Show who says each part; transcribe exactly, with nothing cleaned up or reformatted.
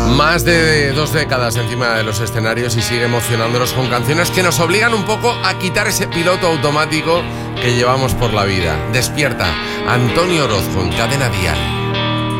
Speaker 1: Más de dos décadas encima de los escenarios y sigue emocionándonos con canciones que nos obligan un poco a quitar ese piloto automático que llevamos por la vida. Despierta, Antonio Orozco en Cadena Dial.